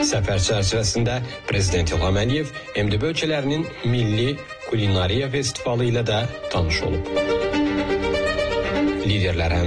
Səfər çərçivəsində Prezident İlham Əliyev MDB ölkələrinin milli kulinariya festivalı ilə də tanış olub. Liderlər həm